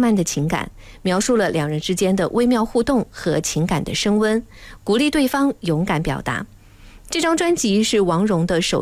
漫的情感，描述了两人之间的微妙互动和情感的升温，鼓励对方勇敢表达。这张专辑是王蓉的首